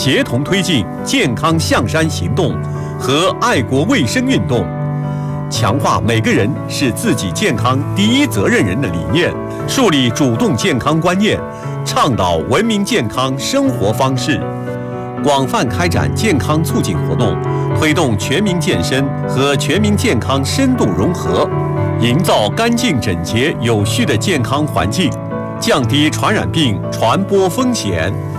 协同推进健康象山行动和爱国卫生运动，强化每个人是自己健康第一责任人的理念，树立主动健康观念，倡导文明健康生活方式，广泛开展健康促进活动，推动全民健身和全民健康深度融合，营造干净整洁有序的健康环境，降低传染病传播风险。